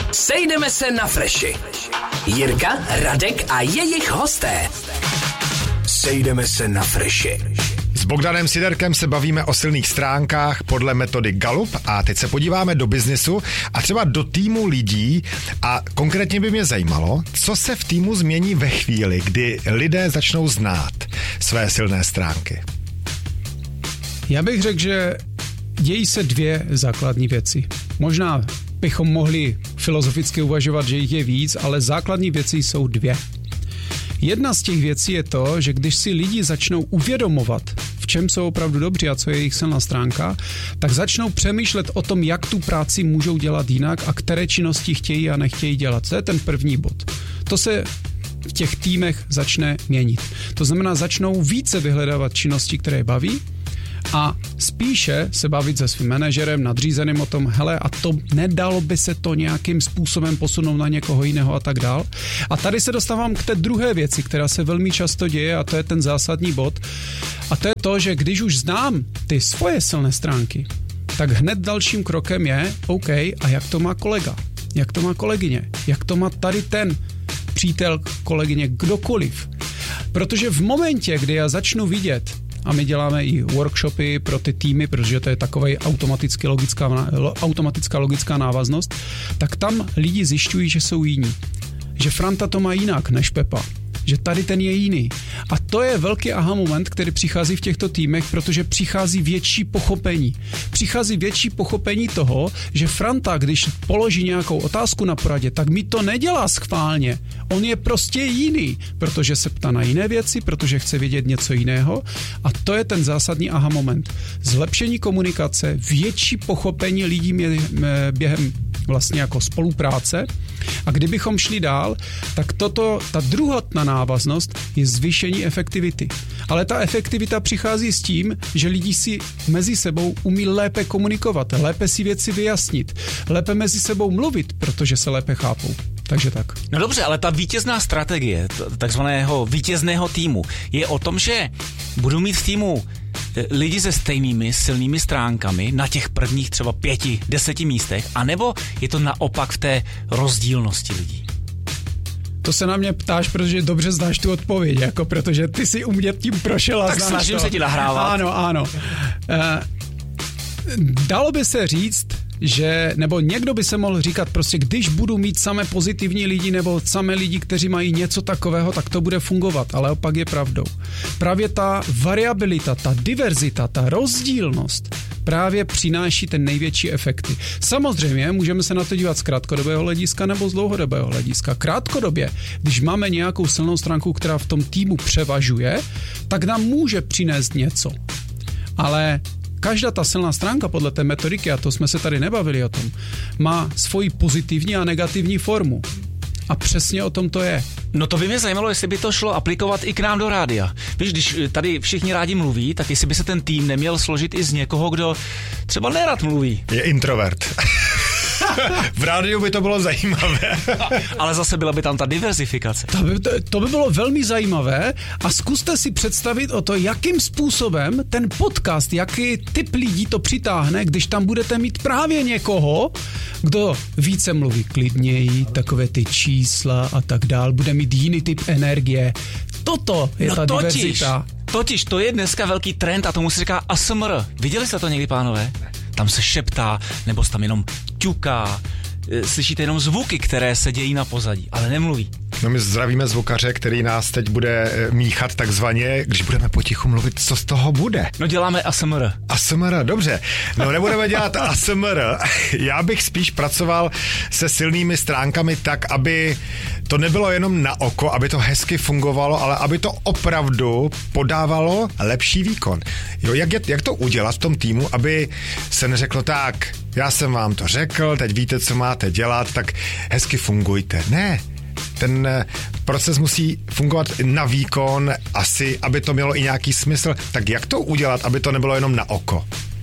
Sejdeme se na Freši. Jirka, Radek a jejich hosté. Sejdeme se na Freši. S Bogdanem Siderkem se bavíme o silných stránkách podle metody Gallup a teď se podíváme do biznesu a třeba do týmu lidí a konkrétně by mě zajímalo, co se v týmu změní ve chvíli, kdy lidé začnou znát své silné stránky. Já bych řekl, že dějí se dvě základní věci. Možná bychom mohli filozoficky uvažovat, že jich je víc, ale základní věci jsou dvě. Jedna z těch věcí je to, že když si lidi začnou uvědomovat, v čem jsou opravdu dobří a co je jejich silná stránka, tak začnou přemýšlet o tom, jak tu práci můžou dělat jinak a které činnosti chtějí a nechtějí dělat. To je ten první bod. To se v těch týmech začne měnit. To znamená, začnou více vyhledávat činnosti, které je baví, a spíše se bavit se svým manažerem, nadřízeným o tom, hele, a to nedalo by se to nějakým způsobem posunout na někoho jiného a tak dál. A tady se dostávám k té druhé věci, která se velmi často děje, a to je ten zásadní bod. A to je to, že když už znám ty svoje silné stránky, tak hned dalším krokem je, OK, a jak to má kolega? Jak to má kolegyně? Jak to má tady ten přítel, kolegyně, kdokoliv? Protože v momentě, kdy já začnu vidět, a my děláme i workshopy pro ty týmy, protože to je taková automatická logická návaznost, tak tam lidi zjišťují, že jsou jiní. Že Franta to má jinak než Pepa. Že tady ten je jiný. A to je velký aha moment, který přichází v těchto týmech, protože přichází větší pochopení. Přichází větší pochopení toho, že Franta, když položí nějakou otázku na poradě, tak mi to nedělá schválně. On je prostě jiný, protože se ptá na jiné věci, protože chce vědět něco jiného. A to je ten zásadní aha moment. Zlepšení komunikace, větší pochopení lidí během vlastně jako spolupráce. A kdybychom šli dál, tak ta druhotná návaznost je zvýšení efektivity. Ale ta efektivita přichází s tím, že lidi si mezi sebou umí lépe komunikovat, lépe si věci vyjasnit, lépe mezi sebou mluvit, protože se lépe chápou. Takže tak. No dobře, ale ta vítězná strategie takzvaného vítězného týmu je o tom, že budu mít v týmu lidi se stejnými silnými stránkami na těch prvních třeba 5-10 místech, anebo je to naopak v té rozdílnosti lidí? To se na mě ptáš, protože dobře znáš tu odpověď, jako protože ty si u mě tím prošel a tak znáš snažím to. se ti nahrávat. Ano. Dalo by se říct, že, nebo někdo by se mohl říkat prostě, když budu mít samé pozitivní lidi nebo samé lidi, kteří mají něco takového, tak to bude fungovat, ale opak je pravdou. Právě ta variabilita, ta diverzita, ta rozdílnost právě přináší ten největší efekty. Samozřejmě můžeme se na to dívat z krátkodobého hlediska nebo z dlouhodobého hlediska. Krátkodobě, když máme nějakou silnou stránku, která v tom týmu převažuje, tak nám může přinést něco. Ale každá ta silná stránka podle té metodiky, a to jsme se tady nebavili o tom, má svoji pozitivní a negativní formu. A přesně o tom to je. No to by mě zajímalo, jestli by to šlo aplikovat i k nám do rádia. Víš, když tady všichni rádi mluví, tak jestli by se ten tým neměl složit i z někoho, kdo třeba nerad mluví. Je introvert. V rádiu by to bylo zajímavé. Ale zase byla by tam ta diverzifikace. To by bylo velmi zajímavé a zkuste si představit o to, jakým způsobem ten podcast, jaký typ lidí to přitáhne, když tam budete mít právě někoho, kdo více mluví klidněji, takové ty čísla a tak dál, bude mít jiný typ energie. Toto je ta diverzita. Totiž to je dneska velký trend a tomu se říká ASMR. Viděli jste to někdy, pánové? Tam se šeptá, nebo se tam jenom ťuká, slyšíte jenom zvuky, které se dějí na pozadí, ale nemluví. No my zdravíme zvukaře, který nás teď bude míchat takzvaně, když budeme potichu mluvit, co z toho bude. No děláme ASMR. ASMR, dobře. No nebudeme dělat ASMR. Já bych spíš pracoval se silnými stránkami tak, aby to nebylo jenom na oko, aby to hezky fungovalo, ale aby to opravdu podávalo lepší výkon. Jo, jak to udělat v tom týmu, aby se neřeklo tak, já jsem vám to řekl, teď víte, co máte dělat, tak hezky fungujte. Ne. Ten proces musí fungovat na výkon asi, aby to mělo i nějaký smysl. Tak jak to udělat, aby to nebylo jenom na oko?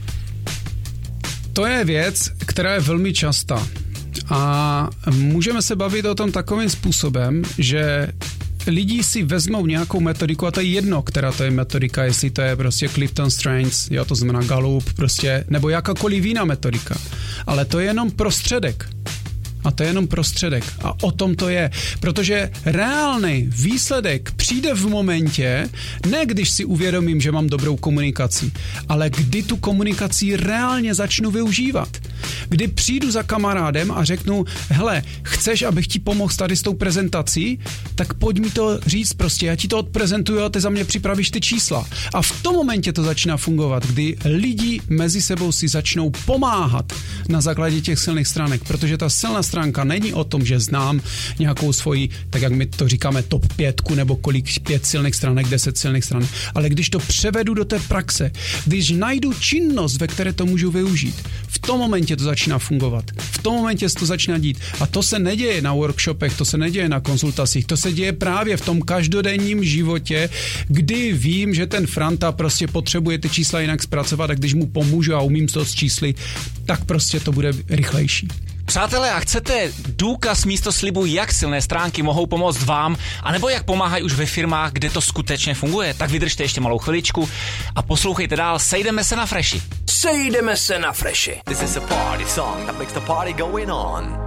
To je věc, která je velmi častá. A můžeme se bavit o tom takovým způsobem, že lidi si vezmou nějakou metodiku a to je jedno, která to je metodika, jestli to je prostě Clifton Strengths, jo, to znamená Gallup, prostě, nebo jakákoliv jiná metodika. Ale to je jenom prostředek. A to je jenom prostředek. A o tom to je. Protože reálný výsledek přijde v momentě, ne když si uvědomím, že mám dobrou komunikaci, ale kdy tu komunikaci reálně začnu využívat. Kdy přijdu za kamarádem a řeknu, hele, chceš, abych ti pomohl tady s tou prezentací, tak pojď mi to říct prostě, já ti to odprezentuju a ty za mě připravíš ty čísla. A v tom momentě to začíná fungovat, kdy lidi mezi sebou si začnou pomáhat na základě těch silných stránek, protože ta silná stránka není o tom, že znám nějakou svoji, tak jak my to říkáme, top 5 nebo kolik 5 silných stránek, 10 silných stránek, ale když to převedu do té praxe, když najdu činnost, ve které to můžu využít, v tom momentě to začíná fungovat. V tom momentě se to začíná dít. A to se neděje na workshopech, to se neděje na konzultacích, to se děje právě v tom každodenním životě, kdy vím, že ten Franta prostě potřebuje ty čísla jinak zpracovat a když mu pomůžu a umím to s čísly, tak prostě to bude rychlejší. Přátelé, a chcete důkaz místo slibu, jak silné stránky mohou pomoct vám, anebo jak pomáhají už ve firmách, kde to skutečně funguje, tak vydržte ještě malou chviličku a poslouchejte dál Sejdeme se na Freši. Sejdeme se na Freši. This is a party song that makes the party going on.